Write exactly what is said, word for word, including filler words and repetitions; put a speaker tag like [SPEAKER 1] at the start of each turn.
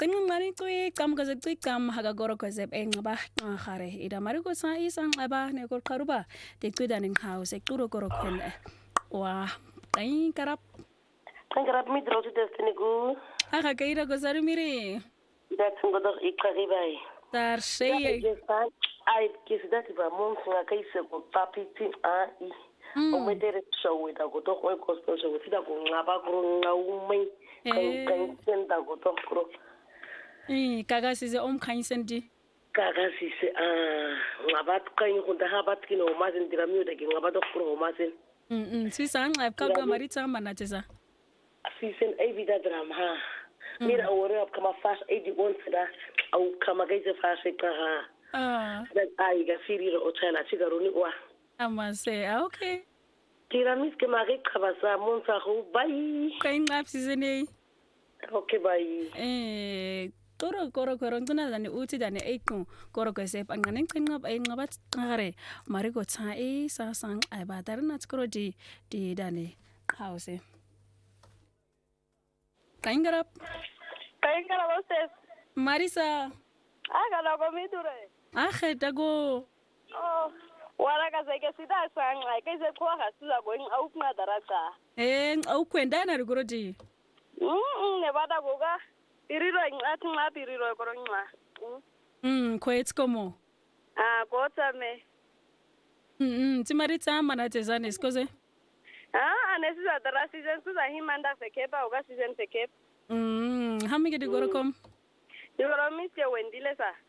[SPEAKER 1] cincinqani cwicam kaze cwicam hakagoro kweze enxaba nqarhare ida mariko sa isanxaba nekoqharuba decwida nenqhawo sequro koro khwele wa qinkarap
[SPEAKER 2] qinkarap midro to destiny gu
[SPEAKER 1] aga kaira ko sarumiri
[SPEAKER 2] that's ngodo iqaribai
[SPEAKER 1] tar shey
[SPEAKER 2] ai kisida ti ba mon nga kaise ko papiti a i o metere show ida go to ko ko show sida ko ngaba ko ngawumai kan kan senda go to ko
[SPEAKER 1] eh kaga size omkhanyisendi
[SPEAKER 2] kaga sise ah ngabat kan ko da habat kino mazin diramiyo de ngaba do ko mazin
[SPEAKER 1] mm mm sisa nqab ka ka maritsa manatesa
[SPEAKER 2] sisen ay vida drama ha mira ore up kama fast eighty one sada au kama gaize fast ka ha ah that ai ga siriro o tsana chigaroni wa
[SPEAKER 1] amase okay
[SPEAKER 2] tiramis ke mari khabasa monsa go bye
[SPEAKER 1] kain ngap sisene
[SPEAKER 2] okay bye
[SPEAKER 1] eh toro koro koro ntuna dani uti dani eiku koro kwese pangane qinqab ay ngabat ngare mari go tsa e sa sang ay batarna tskoro di di dani house kaingarap
[SPEAKER 3] kaingarap oses
[SPEAKER 1] marisa
[SPEAKER 3] aga logo midure
[SPEAKER 1] akhe dago
[SPEAKER 3] oh wala ka seke sida sang ay ke se kwa ga sida go ng au na daraka
[SPEAKER 1] eh au kwenda na rigorodi
[SPEAKER 3] mm ne bada goga iriro ngati ngapi iriro koronywa
[SPEAKER 1] mm kwet's como
[SPEAKER 3] ah kota me
[SPEAKER 1] mm timaritsa mana tezane skoze
[SPEAKER 3] ah anesiza dara season suza himanda sekepa uga season sekep
[SPEAKER 1] mm hamige digorokom
[SPEAKER 3] digoro misye wendile sa